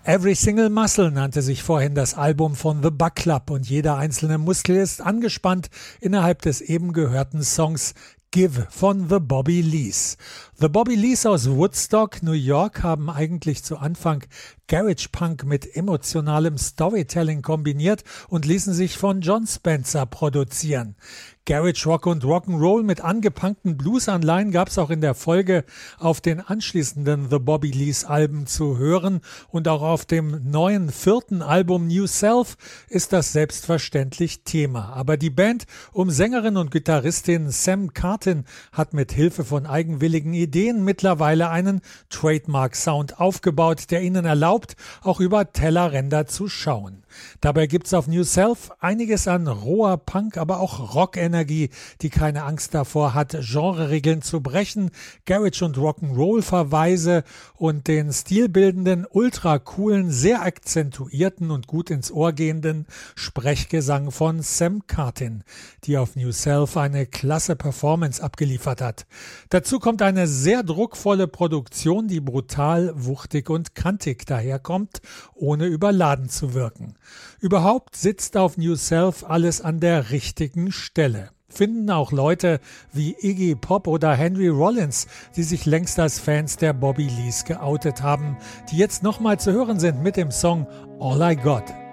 Every Single Muscle nannte sich vorhin das Album von The Buck Club und jeder einzelne Muskel ist angespannt innerhalb des eben gehörten Songs Give von The Bobby Lees. The Bobby Lees aus Woodstock, New York, haben eigentlich zu Anfang Garage Punk mit emotionalem Storytelling kombiniert und ließen sich von John Spencer produzieren. Garage Rock und Rock'n'Roll mit angepunkten Bluesanleihen gab es auch in der Folge auf den anschließenden The Bobby Lees Alben zu hören und auch auf dem neuen 4. Album New Self ist das selbstverständlich Thema. Aber die Band um Sängerin und Gitarristin Sam Cartin hat mit Hilfe von eigenwilligen Ideen mittlerweile einen Trademark-Sound aufgebaut, der ihnen erlaubt, auch über Tellerränder zu schauen. Dabei gibt's auf New Self einiges an roher Punk, aber auch Rockenergie, die keine Angst davor hat, Genreregeln zu brechen, Garage- und Rock'n'Roll-Verweise und den stilbildenden, ultra coolen, sehr akzentuierten und gut ins Ohr gehenden Sprechgesang von Sam Cartin, die auf New Self eine klasse Performance abgeliefert hat. Dazu kommt eine sehr druckvolle Produktion, die brutal, wuchtig und kantig daherkommt, ohne überladen zu wirken. Überhaupt sitzt auf New Self alles an der richtigen Stelle. Finden auch Leute wie Iggy Pop oder Henry Rollins, die sich längst als Fans der Bobby Lees geoutet haben, die jetzt nochmal zu hören sind mit dem Song All I Got.